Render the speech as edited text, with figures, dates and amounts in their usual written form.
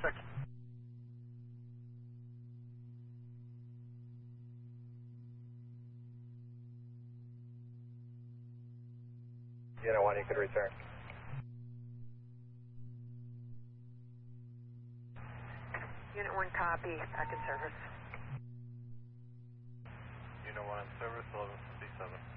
check. Unit 1, you could return. Unit 1 copy, back in service. Unit 1 in service, 1157.